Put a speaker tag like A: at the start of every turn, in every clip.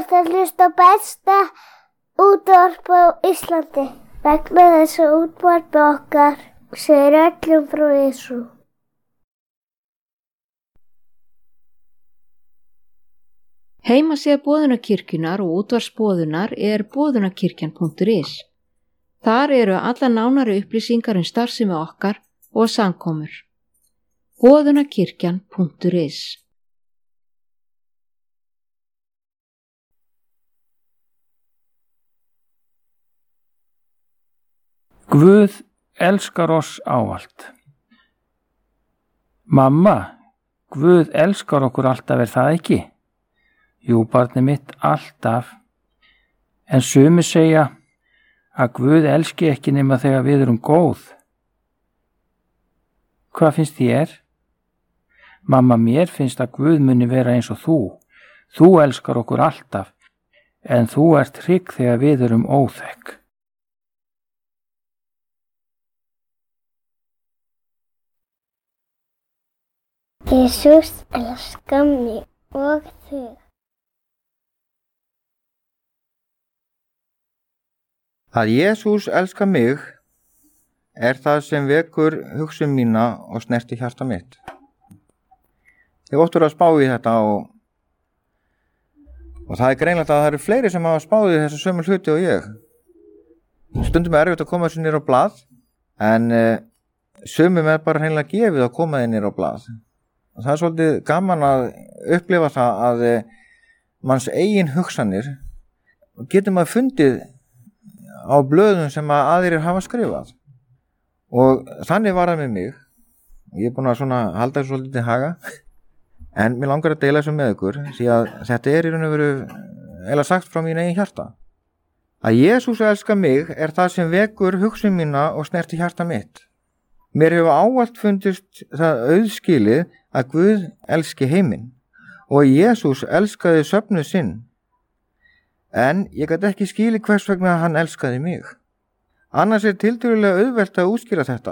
A: ert að hlusta á besta útvarp á Íslandi. Vegna þess að útvarp okkar segir öllum frá Jesú.
B: Heimasíða Boðunarkirkjunnar og útvarpsboðunar boðunarkirkjan.is. Þar eru allar nánari upplýsingar starfsemi okkar og samkomur. Boðunarkirkjan.is.
C: Guð elskar oss ávallt. Mamma, Guð elskar okkur alltaf, það ekki? Jú, barnið mitt, alltaf. En sumir segja að Guð elski ekki nema þegar við erum góð. Hvað finnst þér? Mamma, mér finnst að Guð muni vera eins og þú. Þú elskar okkur alltaf, en þú ert hrygg þegar við erum óþekk.
A: Jesús elskar mig og þig.
D: Að Jesús elskar mig það sem vekur hugsun mína og snerti hjarta mitt. Ég óttur að spá í þetta og það greinlegt að það eru fleiri sem hafa spáð í þessu sömu hluti og ég. Stundum erfitt að koma þessu niður á blað, en sumum bara hreinlega gefið að koma þeir niður á blað. Og það svolítið gaman að upplifa það að manns eigin hugsanir getur maður fundið á blöðum sem aðrir hafa skrifað. Og þannig var það með mig. Ég búin að halda þessu svolítið til haga. En mér langar að deila þessu með ykkur, því að þetta í raun og veru eiginlega sagt frá mínu eigin hjarta. Að Jesús elskar mig það sem vekur hugsun mína og snerti hjarta mitt. Mér hefur ávallt fundist það auðskilið að Guð elski heiminn og að Jesús elskaði söfnuð sinn. En ég gat ekki skilið hvers vegna hann elskaði mig. Annars tiltölulega auðvelt að útskýra þetta,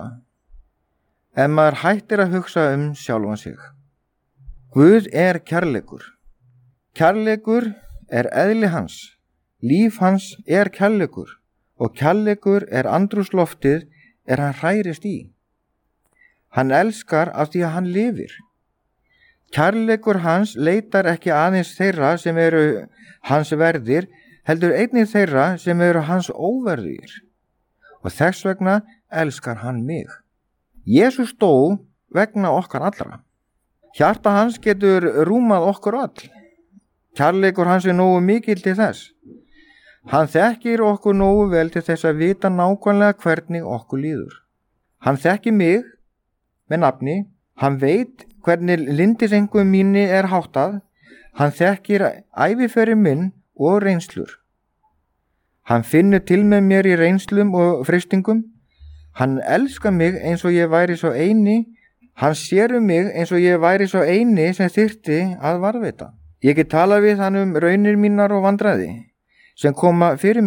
D: en maður hættir að hugsa sjálfan sig. Guð kærleikur. Kærleikur eðli hans. Líf hans kærleikur og kærleikur andrúmsloftið hann hrærist í. Hann elskar af því að hann lifir. Kærleikur hans leitar ekki aðeins þeirra sem eru hans verðir, heldur einnig þeirra sem eru hans óverðir. Og þess vegna elskar hann mig. Jesús dó vegna okkar allra. Hjarta hans getur rúmað okkur all. Kærleikur hans nógu mikill til þess. Hann þekkir okkur nógu vel til þess að vita nákvæmlega hvernig okkur líður. Hann þekkir mig með nafni, hann veit hvernig lyndisengum mínu háttað, hann þekkir æviferil minn og reynslur. Hann finnur til með mér í reynslum og freistingum, hann elskar mig eins og ég væri svo eini, hann sér mig eins og ég væri svo eini sem þyrfti að varðveita. Ég get talað við hann raunir mínar og vandræði sem koma fyrir